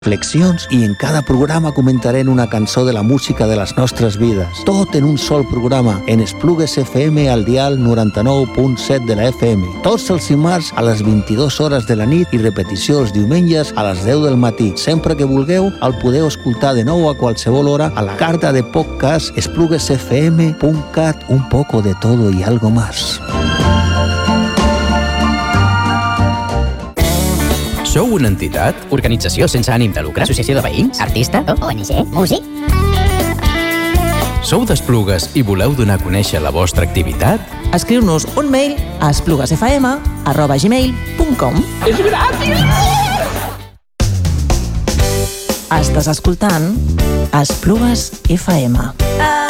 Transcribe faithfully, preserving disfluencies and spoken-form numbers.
reflexions i en cada programa comentarem una cançó de la música de les nostres vides. Tot en un sol programa, en Esplugues F M al dial noranta-nou punt set de la F M. Tots els dimarts a les vint-i-dues hores de la nit i repetició els diumenges a les deu del matí. Sempre que vulgueu, el podeu escoltar de nou a qualsevol hora a la carta de podcast esplugues f m punt cat. Un poco de todo y algo más. Sou una entitat? Organització sense ànim de lucre? Associació de veïns? Artista? O N G? Músic? Sou d'Esplugues i voleu donar a conèixer la vostra activitat? Escriu-nos un mail a espluguesfm arroba gmail punt com. És gratis! Estàs escoltant Esplugues F M.